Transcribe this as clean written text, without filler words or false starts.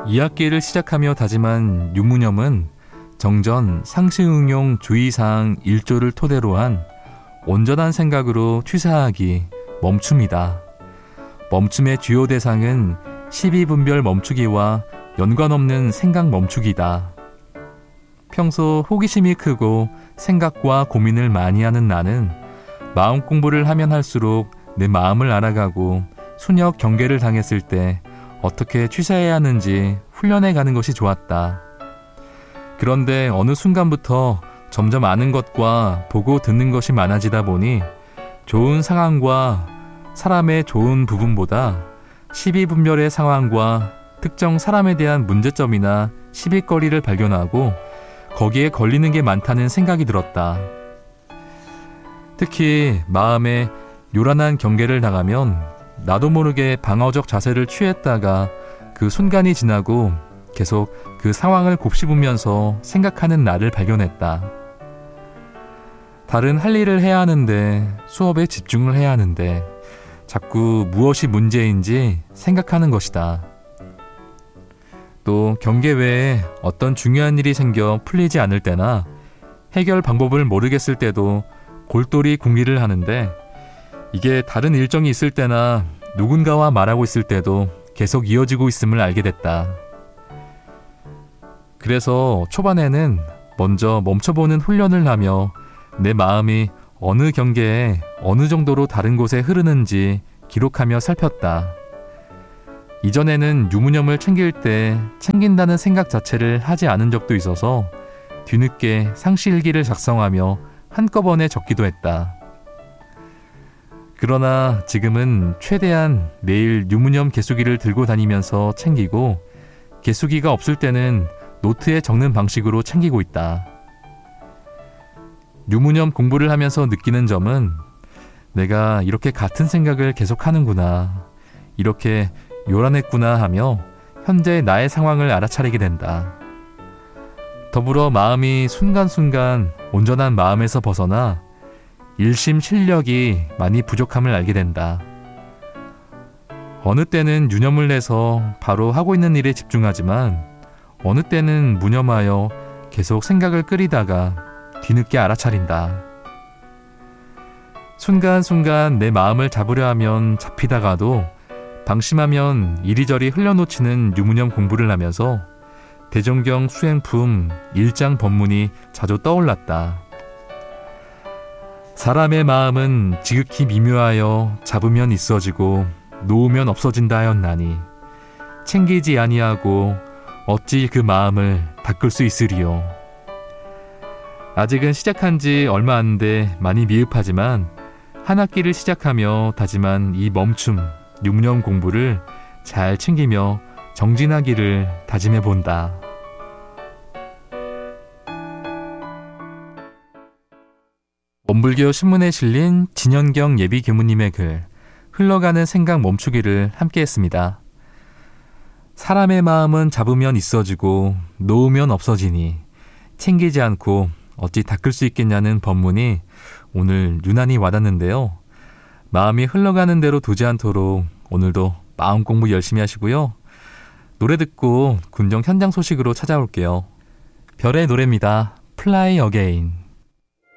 2학기를 시작하며 다짐한 유무념은 정전 상시응용 주의사항 1조를 토대로 한 온전한 생각으로 취사하기 멈춤이다. 멈춤의 주요 대상은 시비분별 멈추기와 연관없는 생각 멈추기다. 평소 호기심이 크고 생각과 고민을 많이 하는 나는 마음 공부를 하면 할수록 내 마음을 알아가고 순역 경계를 당했을 때 어떻게 취사해야 하는지 훈련해 가는 것이 좋았다. 그런데 어느 순간부터 점점 아는 것과 보고 듣는 것이 많아지다 보니 좋은 상황과 사람의 좋은 부분보다 시비분별의 상황과 특정 사람에 대한 문제점이나 시비거리를 발견하고 거기에 걸리는 게 많다는 생각이 들었다. 특히 마음에 요란한 경계를 당하면 나도 모르게 방어적 자세를 취했다가 그 순간이 지나고 계속 그 상황을 곱씹으면서 생각하는 나를 발견했다. 다른 할 일을 해야 하는데 수업에 집중을 해야 하는데 자꾸 무엇이 문제인지 생각하는 것이다. 또 경계 외에 어떤 중요한 일이 생겨 풀리지 않을 때나 해결 방법을 모르겠을 때도 골똘히 궁리를 하는데 이게 다른 일정이 있을 때나 누군가와 말하고 있을 때도 계속 이어지고 있음을 알게 됐다. 그래서 초반에는 먼저 멈춰보는 훈련을 하며 내 마음이 어느 경계에 어느 정도로 다른 곳에 흐르는지 기록하며 살폈다. 이전에는 유무념을 챙길 때 챙긴다는 생각 자체를 하지 않은 적도 있어서 뒤늦게 상시일기를 작성하며 한꺼번에 적기도 했다. 그러나 지금은 최대한 매일 유무념 개수기를 들고 다니면서 챙기고 개수기가 없을 때는 노트에 적는 방식으로 챙기고 있다. 유무념 공부를 하면서 느끼는 점은 내가 이렇게 같은 생각을 계속하는구나, 이렇게 요란했구나 하며 현재 나의 상황을 알아차리게 된다. 더불어 마음이 순간순간 온전한 마음에서 벗어나 일심 실력이 많이 부족함을 알게 된다. 어느 때는 유념을 내서 바로 하고 있는 일에 집중하지만 어느 때는 무념하여 계속 생각을 끓이다가 뒤늦게 알아차린다. 순간순간 내 마음을 잡으려 하면 잡히다가도 방심하면 이리저리 흘려놓치는 유무념 공부를 하면서 대종경 수행품 1장 법문이 자주 떠올랐다. 사람의 마음은 지극히 미묘하여 잡으면 있어지고 놓으면 없어진다 하였나니 챙기지 아니하고 어찌 그 마음을 닦을 수 있으리요. 아직은 시작한 지 얼마 안 돼 많이 미흡하지만 한 학기를 시작하며 다짐한 이 멈춤, 유무념 공부를 잘 챙기며 정진하기를 다짐해 본다. 원불교 신문에 실린 진현경 예비 교무님의 글 흘러가는 생각 멈추기를 함께 했습니다. 사람의 마음은 잡으면 있어지고 놓으면 없어지니 챙기지 않고 어찌 닦을 수 있겠냐는 법문이 오늘 유난히 와닿는데요. 마음이 흘러가는 대로 두지 않도록 오늘도 마음 공부 열심히 하시고요. 노래 듣고 군정 현장 소식으로 찾아올게요. 별의 노래입니다. Fly Again.